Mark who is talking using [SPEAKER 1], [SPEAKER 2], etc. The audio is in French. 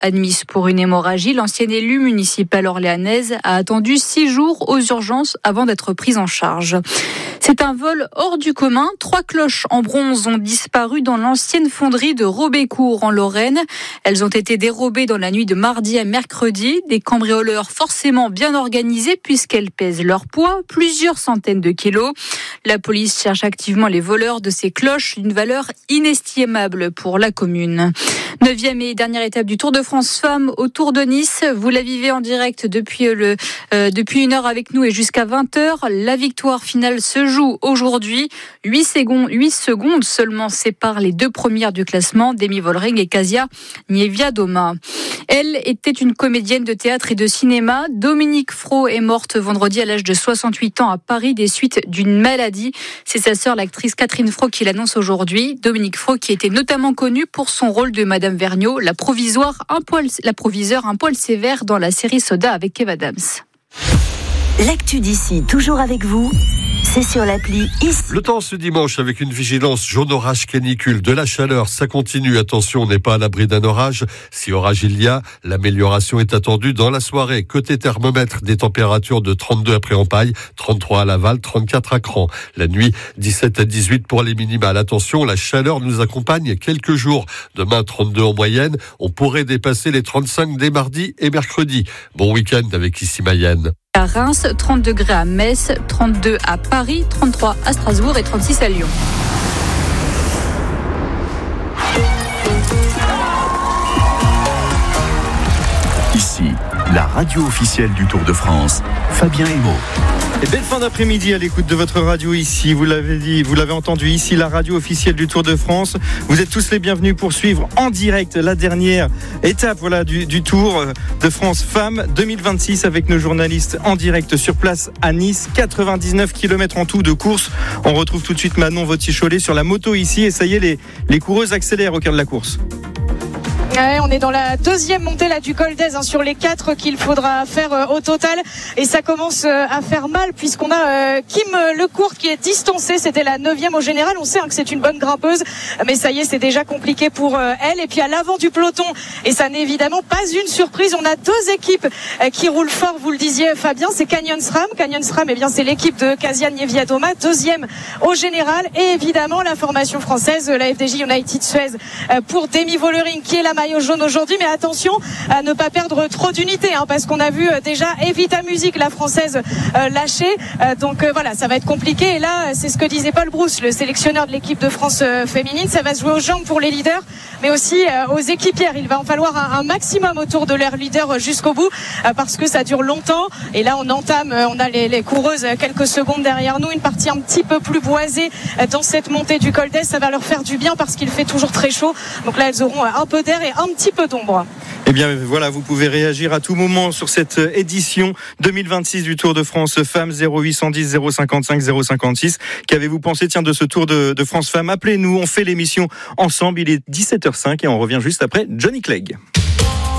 [SPEAKER 1] Admise pour une hémorragie, l'ancienne élue municipale orléanaise a attendu 6 jours aux urgences avant d'être prise en charge. C'est un vol hors du commun. 3 cloches en bronze ont disparu dans l'ancienne fonderie de Robécourt en Lorraine. Elles ont été dérobées dans la nuit de mardi à mercredi. Des cambrioleurs forcément bien organisés puisqu'elles pèsent leur poids, plusieurs centaines de kilos. La police cherche activement les voleurs de ces cloches, d'une valeur inestimable pour la commune. 9e et dernière étape du Tour de France Femmes au Tour de Nice. Vous la vivez en direct depuis 1 heure avec nous et jusqu'à 20h. La victoire finale se joue aujourd'hui. 8 secondes seulement séparent les 2 premières du classement, Demi Vollering et Kasia Niewiadoma. Elle était une comédienne de théâtre et de cinéma. Dominique Fro est morte vendredi à l'âge de 68 ans à Paris des suites d'une maladie. C'est sa sœur, l'actrice Catherine Fro, qui l'annonce aujourd'hui. Dominique Fro, qui était notamment connue pour son rôle de Madame Vergniaud, la proviseure un poil sévère dans la série Soda avec Kev Adams.
[SPEAKER 2] L'actu d'ici, toujours avec vous, c'est sur l'appli ici.
[SPEAKER 3] Le temps ce dimanche avec une vigilance jaune orage canicule, de la chaleur, ça continue. Attention, on n'est pas à l'abri d'un orage. Si orage il y a, l'amélioration est attendue dans la soirée. Côté thermomètre, des températures de 32 à Pré-en-Paille, 33 à Laval, 34 à Cran. La nuit, 17 à 18 pour les minimales. Attention, la chaleur nous accompagne quelques jours. Demain, 32 en moyenne. On pourrait dépasser les 35 dès mardi et mercredi. Bon week-end avec ici Mayenne.
[SPEAKER 1] À Reims, 30 degrés à Metz, 32 à Paris, 33 à Strasbourg et 36 à Lyon.
[SPEAKER 4] Ici, la radio officielle du Tour de France, Fabien Hémaud.
[SPEAKER 5] Et belle fin d'après-midi à l'écoute de votre radio ici. Vous l'avez dit, vous l'avez entendu ici, la radio officielle du Tour de France. Vous êtes tous les bienvenus pour suivre en direct la dernière étape du Tour de France Femmes 2026 avec nos journalistes en direct sur place à Nice. 99 km en tout de course. On retrouve tout de suite Manon Vautier-Cholet sur la moto ici. Et ça y est, les coureuses accélèrent au cœur de la course.
[SPEAKER 6] Ouais, on est dans la 2e montée là, du col d'Aise sur les 4 qu'il faudra faire au total et ça commence à faire mal puisqu'on a Kim Lecourt qui est distancée, c'était la 9e au général. On sait que c'est une bonne grimpeuse mais ça y est, c'est déjà compliqué pour elle. Et puis à l'avant du peloton, et ça n'est évidemment pas une surprise, on a 2 équipes qui roulent fort, vous le disiez Fabien, c'est Canyon SRAM, eh bien c'est l'équipe de Kasia Niewiadoma, 2e au général, et évidemment la formation française, la FDJ United Suez pour Demi Vollering qui est la maillot jaune aujourd'hui, mais attention à ne pas perdre trop d'unités parce qu'on a vu déjà Evita Music, la française, lâcher, donc voilà, ça va être compliqué. Et là c'est ce que disait Paul Brousse, le sélectionneur de l'équipe de France féminine, ça va se jouer aux jambes pour les leaders mais aussi aux équipières. Il va en falloir un maximum autour de leur leader jusqu'au bout parce que ça dure longtemps. Et là on a les coureuses quelques secondes derrière nous, une partie un petit peu plus boisée dans cette montée du col d'Aise. Ça va leur faire du bien parce qu'il fait toujours très chaud, donc là elles auront un peu d'air et un petit peu d'ombre.
[SPEAKER 5] Eh bien voilà, vous pouvez réagir à tout moment sur cette édition 2026 du Tour de France Femmes. 0810 055 056. Qu'avez-vous pensé de ce Tour de France Femmes? Appelez-nous, on fait l'émission ensemble. Il est 17h05 et on revient juste après Johnny Clegg.